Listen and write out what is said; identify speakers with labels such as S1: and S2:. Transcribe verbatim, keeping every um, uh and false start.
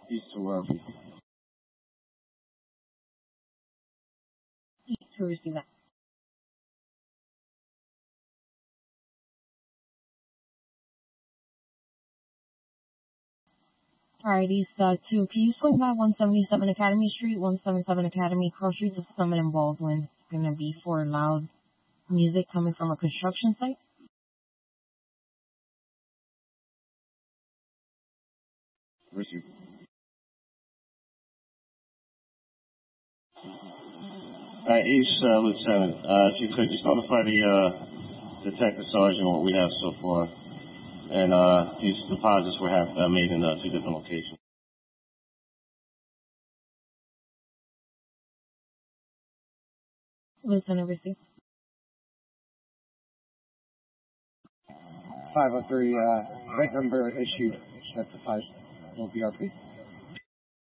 S1: East to Worthy.
S2: East to receive that. Alright, East uh, two. Can you swing by one seventy-seven Academy Street, one seventy-seven Academy Cross Street to Summit and Baldwin? It's going to be for loud music coming from a construction site.
S1: Receive. Uh, East, uh, Lieutenant, uh, if you could just notify the, uh, Detective Sergeant what we have so far. And, uh, these deposits were have, uh, made in, uh, two different locations.
S2: Lieutenant, receive.
S3: five oh three, uh, rate number issued, that's the five, no B R P.